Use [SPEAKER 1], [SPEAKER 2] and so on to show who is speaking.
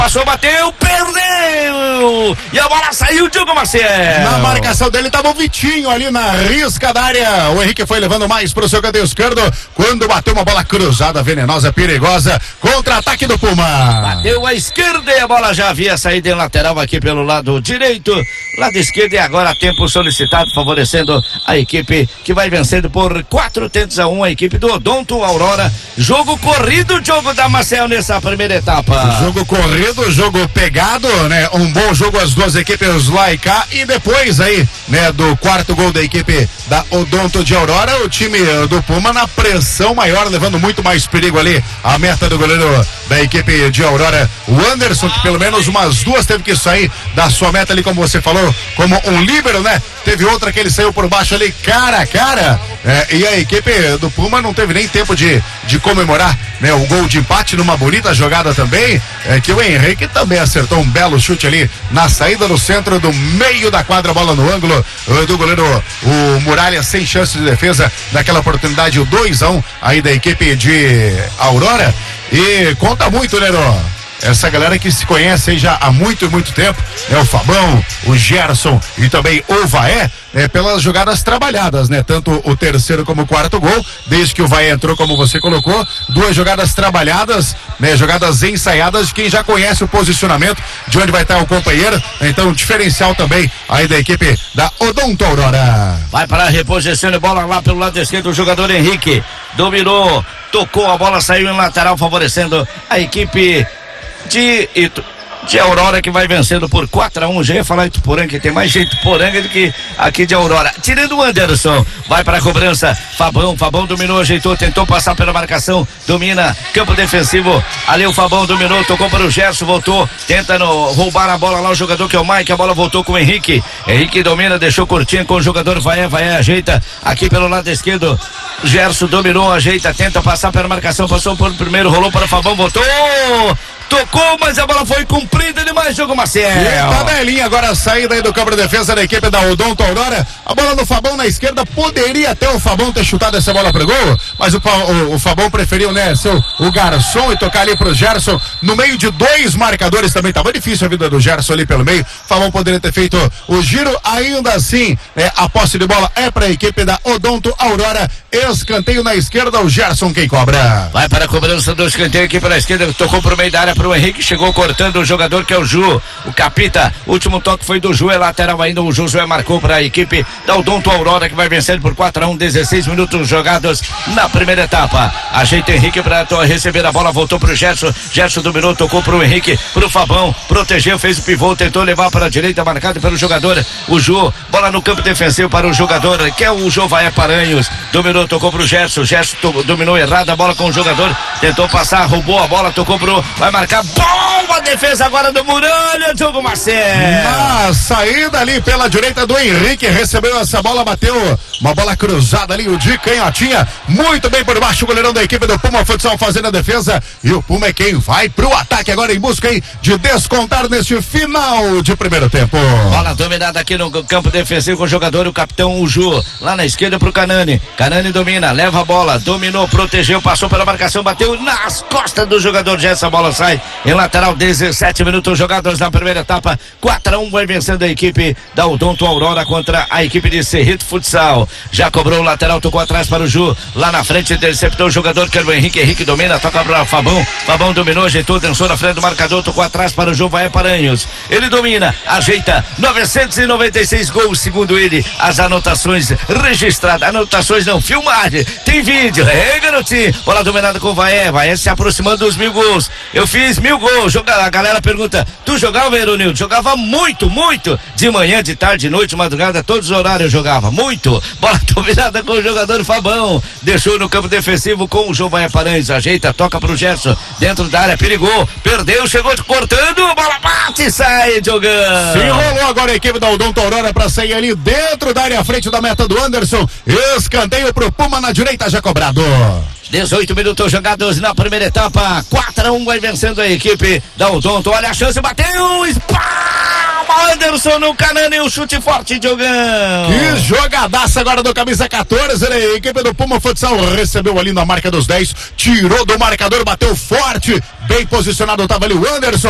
[SPEAKER 1] passou, bateu, perdeu! E a bola saiu, Diogo Maciel.
[SPEAKER 2] Na marcação dele estava o Vitinho ali na risca da área. O Henrique foi levando mais pro seu canto esquerdo quando bateu uma bola cruzada, venenosa, perigosa. Contra-ataque do Puma.
[SPEAKER 1] Bateu à esquerda e a bola já havia saído em lateral aqui pelo lado direito. Lado esquerdo e agora tempo solicitado, favorecendo a equipe que vai vencendo por 4-1 a equipe do Odonto Aurora. Jogo corrido, Diogo Damasceno, nessa primeira etapa.
[SPEAKER 2] Jogo corrido, jogo pegado, né? Um bom jogo as duas equipes lá e cá. E depois aí, né, do quarto gol da equipe da Odonto de Aurora, o time do Puma na pressão maior, levando muito mais perigo ali. A meta do goleiro da equipe de Aurora, o Anderson, que pelo menos umas duas teve que sair da sua meta ali, como você falou, como um líbero, né? Teve outra que ele saiu por baixo ali, cara a cara. E a equipe do Puma não teve nem tempo de comemorar, né, o gol de empate numa bonita jogada também, que o Henrique também acertou um belo chute ali na saída no centro do meio da quadra, bola no ângulo do goleiro, o Muralha, sem chance de defesa naquela oportunidade, o 2-1 aí da equipe de Aurora. E conta muito, né, essa galera que se conhece aí já há muito tempo, o Fabão, o Gerson e também o Vaé, pelas jogadas trabalhadas, né? Tanto o terceiro como o quarto gol, desde que o Vaé entrou, como você colocou, duas jogadas trabalhadas, né? Jogadas ensaiadas de quem já conhece o posicionamento de onde vai estar o companheiro, então diferencial também aí da equipe da Odonto Aurora.
[SPEAKER 1] Vai para a reposição de bola lá pelo lado esquerdo, o jogador Henrique dominou, tocou, a bola saiu em lateral, favorecendo a equipe de Aurora, que vai vencendo por 4-1. Já ia falar Ituporanga, que tem mais gente Ituporanga do que aqui de Aurora. Tirando o Anderson, vai para a cobrança. Fabão dominou, ajeitou, tentou passar pela marcação, domina, campo defensivo. Ali o Fabão dominou, tocou para o Gerson, voltou, tenta roubar a bola lá o jogador que é o Mike, a bola voltou com o Henrique. Henrique domina, deixou curtinho com o jogador Vaé, ajeita aqui pelo lado esquerdo. Gerson dominou, ajeita, tenta passar pela marcação, passou por primeiro, rolou para o Fabão, voltou, tocou, mas a bola foi cumprida demais, Diogo Maciel.
[SPEAKER 2] Tabelinha agora, a saída aí do campo de defesa da equipe da Odonto Aurora. A bola do Fabão na esquerda, poderia até o Fabão ter chutado essa bola pro gol, mas o Fabão preferiu, né, o garçom e tocar ali pro Gerson, no meio de dois marcadores. Também tava difícil a vida do Gerson ali pelo meio. Fabão poderia ter feito o giro, ainda assim, a posse de bola é pra equipe da Odonto Aurora. Escanteio na esquerda, o Gerson quem cobra.
[SPEAKER 1] Vai para a cobrança do escanteio aqui pela esquerda, tocou pro meio da área pro Henrique, chegou cortando o jogador que é o Ju, o Capita. Último toque foi do Ju, é lateral ainda, o Josué marcou para a equipe da Odonto Aurora, que vai vencendo por 4-1, 16 minutos jogados na primeira etapa. Ajeita Henrique para receber a bola, voltou pro Gerson dominou, tocou pro Henrique, pro Fabão, protegeu, fez o pivô, tentou levar para a direita, marcado pelo jogador, o Ju, bola no campo defensivo para o jogador, que é o Jovaé Paranhos, dominou, tocou pro Gerson dominou errado a bola com o jogador, tentou passar, roubou a bola, tocou pro, vai marcar, boa defesa agora do Muralha, Diogo Maciel.
[SPEAKER 2] Na saída ali pela direita do Henrique, recebeu essa bola, bateu uma bola cruzada ali, o de canhotinha, muito bem por baixo, o goleirão da equipe do Puma Futsal fazendo a defesa, e o Puma é quem vai pro ataque agora em busca aí de descontar neste final de primeiro tempo.
[SPEAKER 1] Bola dominada aqui no campo defensivo com o jogador, o capitão Uju, lá na esquerda pro Canani domina, leva a bola, dominou, protegeu, passou pela marcação, bateu nas costas do jogador, já essa bola sai em lateral, 17 minutos jogados na primeira etapa, 4-1 vai vencendo a equipe da Odonto Aurora contra a equipe de Cerrito Futsal. Já cobrou o lateral, tocou atrás para o Ju, lá na frente interceptou o jogador que era o Henrique domina, toca para o Fabão dominou, ajeitou, dançou na frente do marcador, tocou atrás para o Jovaé Paranhos, ele domina, ajeita, 996 gols segundo ele, as anotações registradas, anotações não, filmagem, tem vídeo, garotinho, bola dominada com o Vaé se aproximando dos 1000 gols, eu fiz 1000 gols, a galera pergunta, tu jogava, Eronildo? Jogava muito, de manhã, de tarde, de noite, madrugada, todos os horários eu jogava, muito, bola dominada com o jogador Fabão, deixou no campo defensivo com o Jovaé Paranhos, ajeita, toca pro Gerson, dentro da área, perigou, perdeu, chegou cortando, bola bate e sai jogando.
[SPEAKER 2] Se enrolou agora a equipe da Odonto Aurora pra sair ali dentro da área, à frente da meta do Anderson, escanteio pro Puma na direita, já cobrado.
[SPEAKER 1] 18 minutos jogados na primeira etapa, 4-1 vai vencendo a equipe da Odonto, olha a chance, bateu, Anderson no Canani, um chute forte, Diogão.
[SPEAKER 2] Que jogadaça agora do camisa 14, né? A equipe do Puma Futsal recebeu ali na marca dos 10, tirou do marcador, bateu forte, bem posicionado, tava ali o Anderson.